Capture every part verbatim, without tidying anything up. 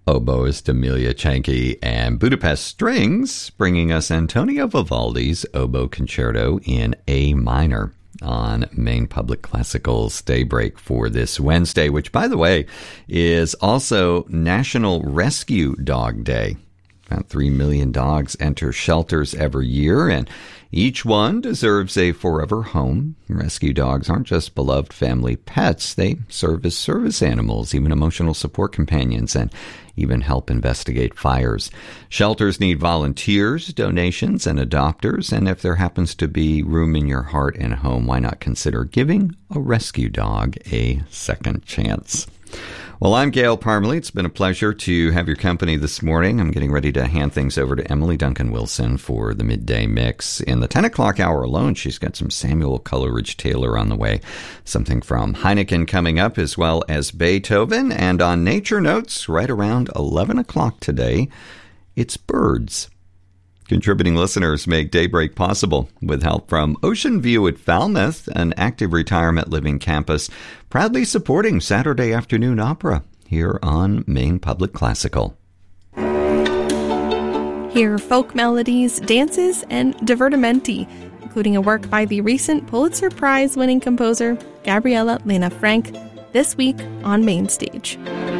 oboist Amelia Chanke, and Budapest Strings bringing us Antonio Vivaldi's Oboe Concerto in A minor on Maine Public Classical's Daybreak for this Wednesday, which, by the way, is also National Rescue Dog Day. About three million dogs enter shelters every year, and each one deserves a forever home. Rescue dogs aren't just beloved family pets. They serve as service animals, even emotional support companions, and even help investigate fires. Shelters need volunteers, donations, and adopters, and if there happens to be room in your heart and home, why not consider giving a rescue dog a second chance? Well, I'm Gail Parmalee. It's been a pleasure to have your company this morning. I'm getting ready to hand things over to Emily Duncan Wilson for the midday mix. In the ten o'clock hour alone, she's got some Samuel Coleridge Taylor on the way, something from Heineken coming up, as well as Beethoven. And on Nature Notes, right around eleven o'clock today, it's birds. Contributing listeners make Daybreak possible with help from Ocean View at Falmouth, an active retirement living campus, proudly supporting Saturday afternoon opera here on Maine Public Classical. Hear folk melodies, dances, and divertimenti, including a work by the recent Pulitzer Prize-winning composer Gabriella Lena Frank, this week on Main Stage.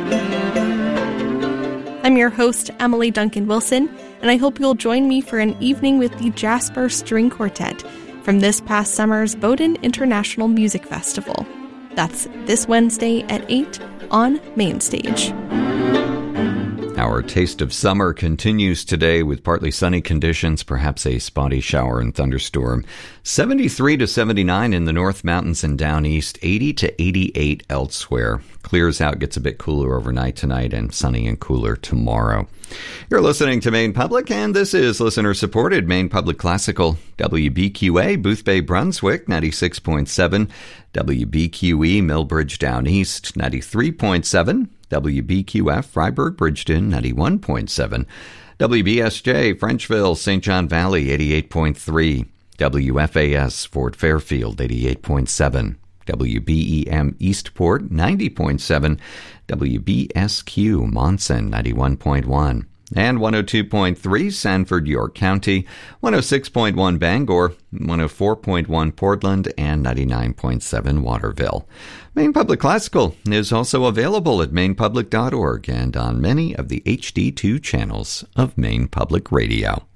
I'm your host, Emily Duncan Wilson, and I hope you'll join me for an evening with the Jasper String Quartet from this past summer's Bowdoin International Music Festival. That's this Wednesday at eight on Main Stage. Our taste of summer continues today with partly sunny conditions, perhaps a spotty shower and thunderstorm. seventy-three to seventy-nine in the North Mountains and down east, eighty to eighty-eight elsewhere. Clears out, gets a bit cooler overnight tonight, and sunny and cooler tomorrow. You're listening to Maine Public, and this is listener-supported Maine Public Classical. W B Q A, Boothbay, Brunswick, ninety-six point seven. W B Q E, Millbridge, Down East, ninety-three point seven. W B Q F, Freiburg, Bridgeton, ninety-one point seven. W B S J, Frenchville, Saint John Valley, eighty-eight point three. W F A S, Fort Fairfield, eighty-eight point seven. W B E M, Eastport, ninety point seven. W B S Q, Monson, ninety-one point one. And one oh two point three, Sanford, York County, one oh six point one, Bangor, one oh four point one, Portland, and ninety-nine point seven, Waterville. Maine Public Classical is also available at maine public dot org and on many of the H D two channels of Maine Public Radio.